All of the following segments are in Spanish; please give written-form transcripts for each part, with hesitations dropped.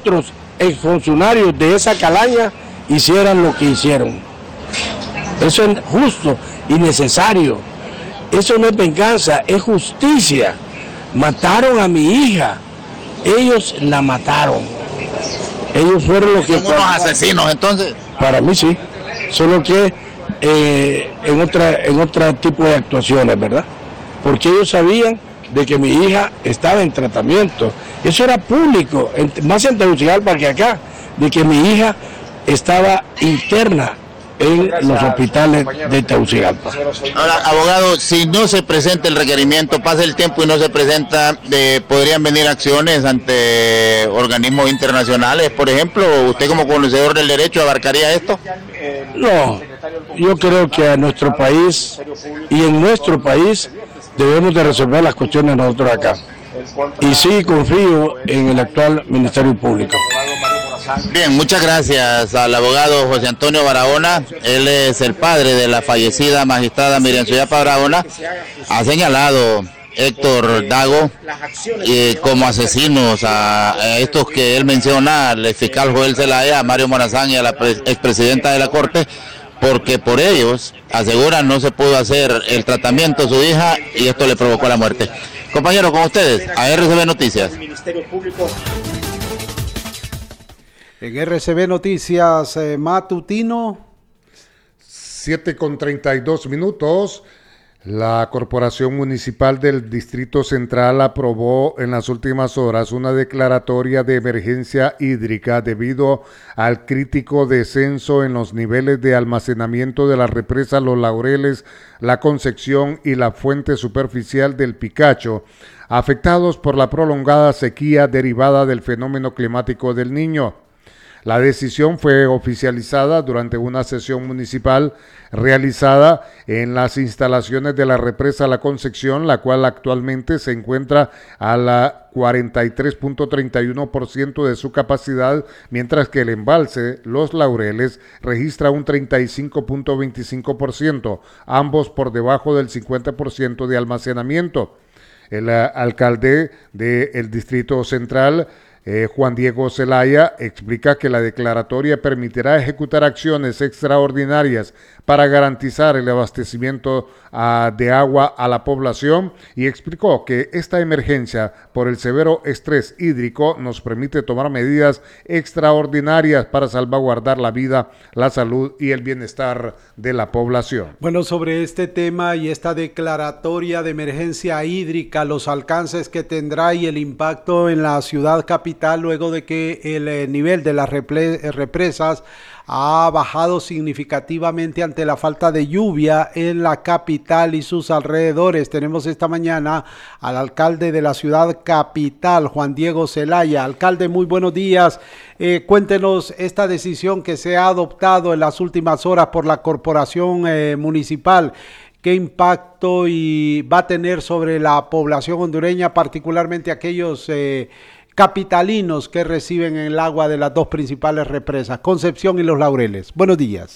otros exfuncionarios de esa calaña hicieran lo que hicieron. Eso es justo y necesario. Eso no es venganza, es justicia. Mataron a mi hija. Ellos la mataron. Ellos fueron los que... ¿Son unos asesinos entonces? Para mí sí. Solo que en otro tipo de actuaciones, ¿verdad? Porque ellos sabían de que mi hija estaba en tratamiento. Eso era público, más en Tegucigalpa que acá, de que mi hija estaba interna en los hospitales de Tegucigalpa. Ahora, abogado, si no se presenta el requerimiento, pasa el tiempo y no se presenta, ¿podrían venir acciones ante organismos internacionales? Por ejemplo, ¿usted como conocedor del derecho abarcaría esto? No, yo creo que a nuestro país y en nuestro país debemos de resolver las cuestiones nosotros acá. Y sí confío en el actual Ministerio Público. Bien, muchas gracias al abogado José Antonio Barahona. Él es el padre de la fallecida magistrada Miriam Suyapa Barahona. Ha señalado Héctor Dago como asesinos a estos que él menciona, al fiscal Joel Zelaya, a Mario Morazán y a la expresidenta de la Corte, porque por ellos, aseguran, no se pudo hacer el tratamiento a su hija y esto le provocó la muerte. Compañero, con ustedes, a RCB Noticias. En RCB Noticias matutino. 7:32. La Corporación Municipal del Distrito Central aprobó en las últimas horas una declaratoria de emergencia hídrica debido al crítico descenso en los niveles de almacenamiento de las represas Los Laureles, La Concepción y la fuente superficial del Picacho, afectados por la prolongada sequía derivada del fenómeno climático del Niño. La decisión fue oficializada durante una sesión municipal realizada en las instalaciones de la represa La Concepción, la cual actualmente se encuentra a la 43.31% de su capacidad, mientras que el embalse Los Laureles registra un 35.25%, ambos por debajo del 50% de almacenamiento. El alcalde del Distrito Central, Juan Diego Zelaya, explica que la declaratoria permitirá ejecutar acciones extraordinarias para garantizar el abastecimiento de agua a la población y explicó que esta emergencia por el severo estrés hídrico nos permite tomar medidas extraordinarias para salvaguardar la vida, la salud y el bienestar de la población. Bueno, sobre este tema y esta declaratoria de emergencia hídrica, los alcances que tendrá y el impacto en la ciudad capital luego de que el nivel de las represas ha bajado significativamente ante la falta de lluvia en la capital y sus alrededores. Tenemos esta mañana al alcalde de la ciudad capital, Juan Diego Zelaya. Alcalde, muy buenos días. Cuéntenos esta decisión que se ha adoptado en las últimas horas por la corporación municipal. ¿Qué impacto va a tener sobre la población hondureña, particularmente aquellos capitalinos que reciben el agua de las dos principales represas, Concepción y Los Laureles? Buenos días.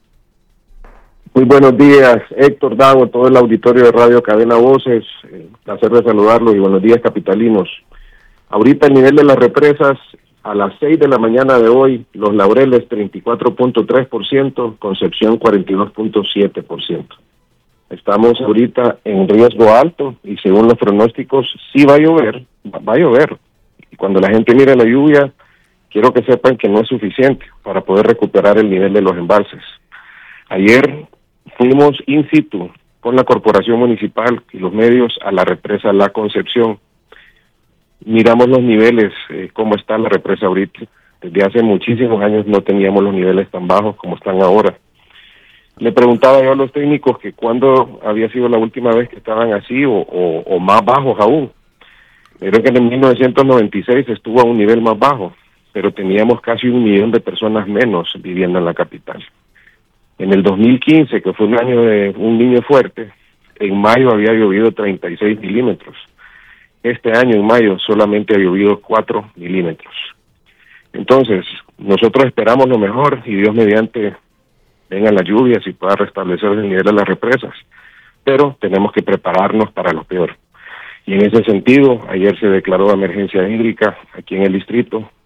Muy buenos días, Héctor Dago, todo el auditorio de Radio Cadena Voces. Placer de saludarlos y buenos días, capitalinos. Ahorita el nivel de las represas a las 6 de la mañana de hoy, Los Laureles 34.3%, Concepción 42.7%. Estamos ahorita en riesgo alto y según los pronósticos sí va a llover. Y cuando la gente mire la lluvia, quiero que sepan que no es suficiente para poder recuperar el nivel de los embalses. Ayer fuimos in situ con la Corporación Municipal y los medios a la represa La Concepción. Miramos los niveles, cómo está la represa ahorita. Desde hace muchísimos años no teníamos los niveles tan bajos como están ahora. Le preguntaba yo a los técnicos que cuándo había sido la última vez que estaban así o más bajos aún. Creo que en 1996 estuvo a un nivel más bajo, pero teníamos casi 1 millón de personas menos viviendo en la capital. En el 2015, que fue un año de un niño fuerte, en mayo había llovido 36 milímetros. Este año, en mayo, solamente ha llovido 4 milímetros. Entonces, nosotros esperamos lo mejor y Dios mediante vengan las lluvias y pueda restablecer el nivel de las represas. Pero tenemos que prepararnos para lo peor. Y en ese sentido, ayer se declaró emergencia hídrica aquí en el distrito